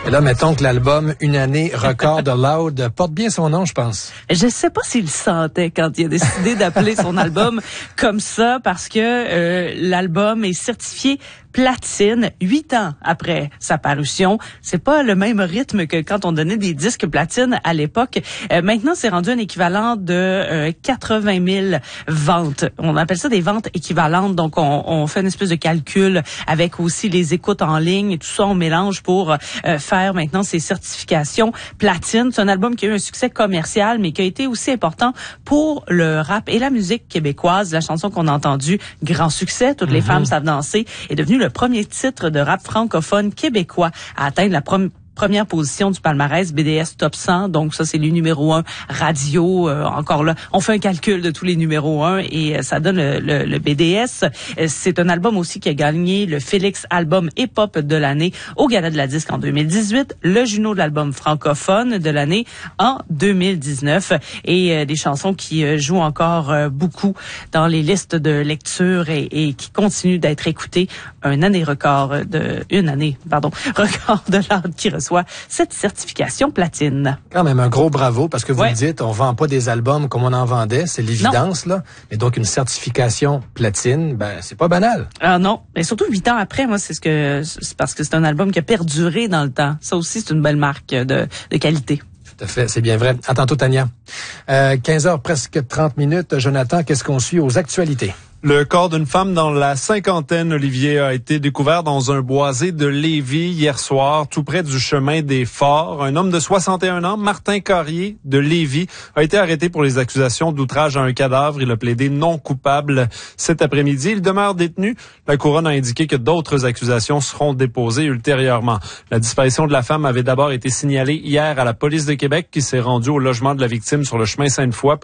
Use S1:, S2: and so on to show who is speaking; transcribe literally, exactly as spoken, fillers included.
S1: Et là, mettons que l'album Une année record de Loud porte bien son nom, je pense.
S2: Je sais pas s'il le sentait quand il a décidé d'appeler son album comme ça, parce que euh, l'album est certifié platine huit ans après sa parution. C'est pas le même rythme que quand on donnait des disques platine à l'époque. Euh, maintenant, c'est rendu un équivalent de euh, quatre-vingt mille ventes. On appelle ça des ventes équivalentes. Donc, on, on fait une espèce de calcul avec aussi les écoutes en ligne et tout ça. On mélange pour euh, faire maintenant ces certifications platine. C'est un album qui a eu un succès commercial, mais qui a été aussi important pour le rap et la musique québécoise. La chanson qu'on a entendue, grand succès, Toutes les mm-hmm. femmes savent danser, est devenue le premier titre de rap francophone québécois à atteindre la première première position du palmarès B D S Top cent. Donc ça, c'est le numéro un radio. Euh, encore là, on fait un calcul de tous les numéros un et euh, ça donne le, le, le B D S. Euh, c'est un album aussi qui a gagné le Félix Album Hip-Hop de l'année au Gala de la Disque en deux mille dix-huit, le Juno de l'album francophone de l'année en deux mille dix-neuf et euh, des chansons qui euh, jouent encore euh, beaucoup dans les listes de lecture et, et qui continuent d'être écoutées. Un année record de... Une année, pardon, record de l'art qui reçoit cette certification platine.
S1: Quand même un gros bravo, parce que vous
S2: ouais.
S1: le dites, on vend pas des albums comme on en vendait, c'est l'évidence, non. là. Mais donc une certification platine, ben c'est pas banal.
S2: Ah non, mais surtout huit ans après, moi c'est ce que c'est parce que c'est un album qui a perduré dans le temps. Ça aussi c'est une belle marque de, de qualité.
S1: Tout à fait, c'est bien vrai. À tantôt, Tania. Euh, quinze heures, presque trente minutes. Jonathan, qu'est-ce qu'on suit aux actualités?
S3: Le corps d'une femme dans la cinquantaine, Olivier, a été découvert dans un boisé de Lévis hier soir, tout près du chemin des Forts. Un homme de soixante et un ans, Martin Carrier, de Lévis, a été arrêté pour les accusations d'outrage à un cadavre. Il a plaidé non coupable cet après-midi. Il demeure détenu. La couronne a indiqué que d'autres accusations seront déposées ultérieurement. La disparition de la femme avait d'abord été signalée hier à la police de Québec, qui s'est rendue au logement de la victime sur le chemin Sainte-Foy.